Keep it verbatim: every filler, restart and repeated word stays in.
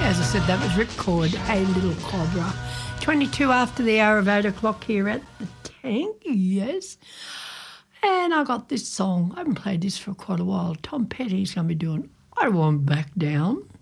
As I said, that was Rip Cord, Hey Little Cobra. twenty-two after the hour of eight o'clock here at the Tank, yes. And I got this song. I haven't played this for quite a while. Tom Petty's going to be doing I Won't Back Down.